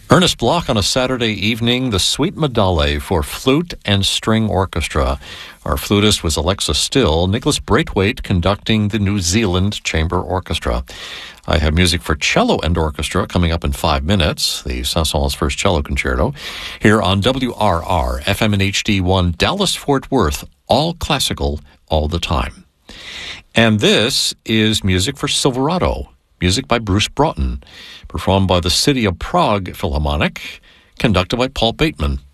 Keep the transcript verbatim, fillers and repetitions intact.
Ernest Bloch on a Saturday evening, the Suite Medale for Flute and String Orchestra. Our flutist was Alexa Still, Nicholas Braithwaite conducting the New Zealand Chamber Orchestra. I have music for cello and orchestra coming up in five minutes, the Saint-Saëns First Cello Concerto, here on W R R, F M and H D one, Dallas-Fort Worth, all classical, all the time. And this is music for Silverado, music by Bruce Broughton, performed by the City of Prague Philharmonic, conducted by Paul Bateman.